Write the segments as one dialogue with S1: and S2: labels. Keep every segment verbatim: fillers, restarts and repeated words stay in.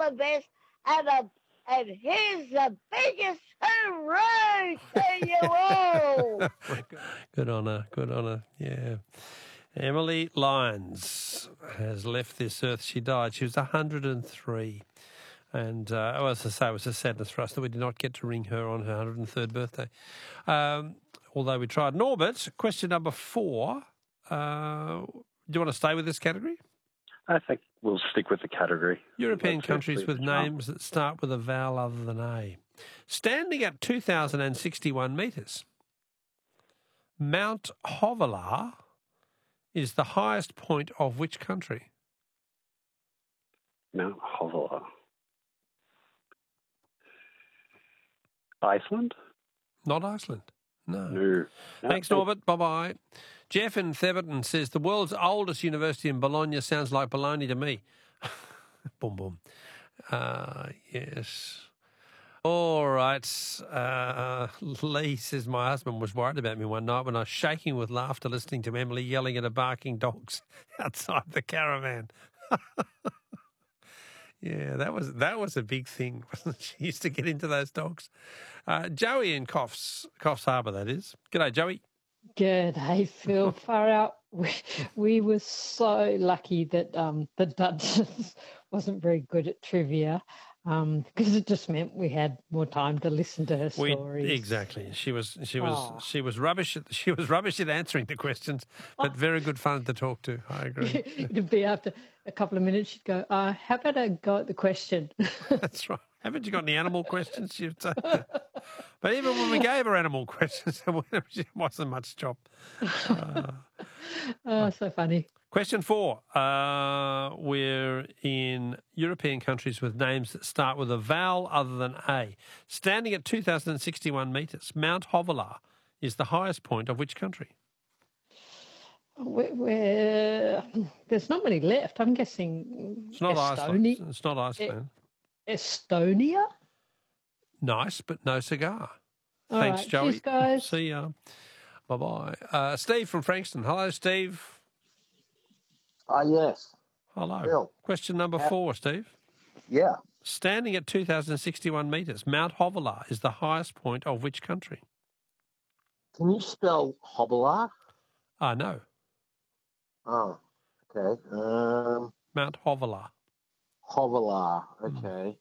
S1: the best, and a, and here's the biggest hooray to you all.
S2: Good on her, good on her, yeah. Emily Lyons has left this earth. She died. She was one hundred and three. And uh, well, as I say, it was a sadness for us that we did not get to ring her on her one hundred and third birthday. Um, although we tried. Norbert, question number four. Uh, do you want to stay with this category?
S3: I think we'll stick with the category.
S2: European
S3: Let's
S2: countries
S3: see
S2: with names that start with a vowel other than A. Standing at two thousand sixty-one metres, Mount Hovelar is the highest point of which country?
S3: Mount Hovelar. Iceland?
S2: Not Iceland. No.
S3: No.
S2: Thanks, Norbert. Bye-bye. Jeff in Theberton says, the world's oldest university in Bologna sounds like baloney to me. Boom, boom. Uh, yes. All right. Uh, Lee says, my husband was worried about me one night when I was shaking with laughter listening to Emily yelling at her barking dogs outside the caravan. Yeah, that was that was a big thing, wasn't it? She used to get into those dogs. Uh, Joey in Coffs, Coffs Harbour, that is. G'day, Joey.
S4: G'day, Phil. Far out. We, we were so lucky that um, the Duchess wasn't very good at trivia because um, it just meant we had more time to listen to her
S2: We,
S4: stories.
S2: exactly. She was she was
S4: Oh.
S2: she was rubbish. At, she was rubbish at answering the questions, but very good fun to talk to. I agree.
S4: It'd be after a couple of minutes, she'd go, uh, how about I go at the question?
S2: That's right. Haven't you got any animal questions? She'd say that. But even when we gave her animal questions, it wasn't much job. Uh,
S4: Oh, so funny.
S2: Question four. Uh, we're in European countries with names that start with a vowel other than A. Standing at two thousand sixty-one metres, Mount Hovelar is the highest point of which country?
S4: We're, we're, there's not many left. I'm guessing
S2: It's not
S4: Estonia.
S2: Iceland. It's not Iceland.
S4: Estonia?
S2: Nice, but no cigar.
S4: All
S2: Thanks,
S4: right.
S2: Joey.
S4: Cheers, guys.
S2: See ya. Bye-bye. Uh, Steve from Frankston. Hello, Steve.
S5: Ah, yes.
S2: Hello.
S5: Bill.
S2: Question number
S5: Uh,
S2: four, Steve.
S5: Yeah.
S2: Standing at two thousand sixty-one metres, Mount Hovelar is the highest point of which country?
S5: Can you spell Hobbler?
S2: Ah, no.
S5: Oh, okay. Um,
S2: Mount Hovelar.
S5: Hovelar.
S2: Hmm.
S5: Okay.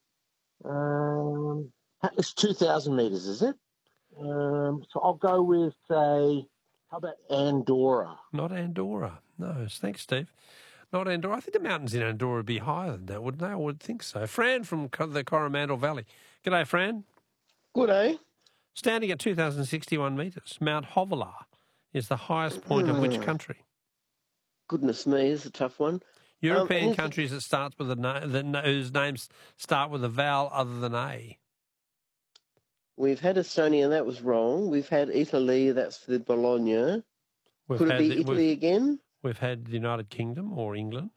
S5: Um, it's two thousand metres, is it? Um, so I'll go with, say, how about Andorra?
S2: Not Andorra. No, thanks, Steve. Not Andorra. I think the mountains in Andorra would be higher than that, wouldn't they? I would think so. Fran from Co- the Coromandel Valley. G'day, Fran.
S6: Good, eh?
S2: Standing at two thousand sixty-one metres, Mount Hovelar is the highest point of which country?
S6: Goodness me, this is a tough one.
S2: European
S6: Um,
S2: countries that starts with a na- that, whose names start with a vowel other than A.
S6: We've had Estonia, that was wrong. We've had Italy, that's the Bologna.
S2: We've
S6: Could it
S2: had
S6: be
S2: the-
S6: Italy
S2: we've-
S6: again?
S2: We've had the United Kingdom or England.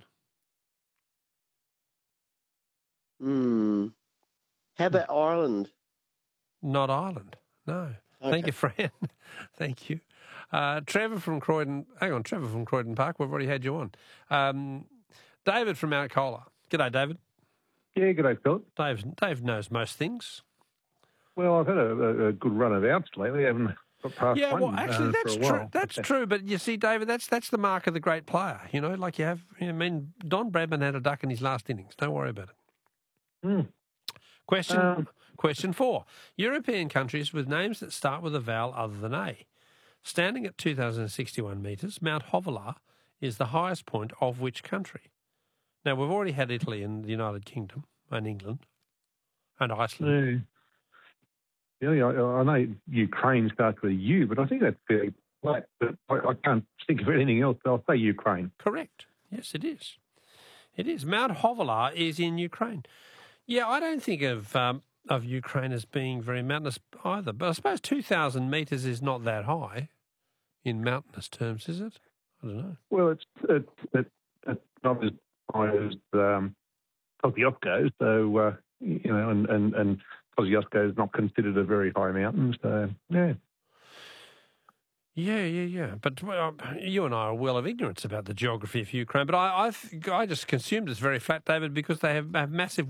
S6: Hmm. How about Ireland?
S2: Not Ireland. No. Thank you, Fran. Thank you. Uh, Trevor from Croydon. Hang on, Trevor from Croydon Park. We've already had you on. Um, David from Mount Colah. G'day, David.
S7: Yeah, good day, Philip.
S2: Dave, Dave knows most things.
S7: Well, I've had a, a, a good run of outs lately. I haven't got past
S2: Yeah,
S7: one
S2: well, actually,
S7: uh,
S2: that's
S7: for a while.
S2: true. That's true. But you see, David, that's that's the mark of the great player. You know, like you have. I mean, Don Bradman had a duck in his last innings. Don't worry about it.
S7: Hmm.
S2: Question
S7: Um,
S2: question four: European countries with names that start with a vowel other than A. Standing at two thousand sixty-one metres, Mount Hovelar is the highest point of which country? Now we've already had Italy and the United Kingdom and England and Iceland.
S7: Yeah, yeah I, I know Ukraine starts with a U, but I think that's fairly flat. But I, I can't think of anything else. So I'll say Ukraine.
S2: Correct. Yes, it is. It is. Mount Hovelar is in Ukraine. Yeah, I don't think of um, of Ukraine as being very mountainous either. But I suppose two thousand metres is not that high in mountainous terms, is it? I don't know.
S7: Well, it's it's, it's, it's not as high as um, Kosciuszko, so uh, you know, and and and Kosciuszko is not considered a very high mountain. So yeah.
S2: Yeah, yeah, yeah. But well, you and I are well of ignorance about the geography of Ukraine. But I, I, I just consumed it's very flat, David, because they have, have massive